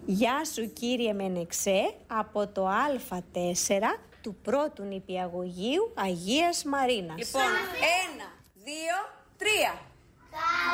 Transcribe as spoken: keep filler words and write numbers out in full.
Γεια σου κύριε Μενεξέ, από το Α τέσσερα του πρώτου νηπιαγωγείου Αγίας Μαρίνας. Λοιπόν, ένα, δύο, τρία.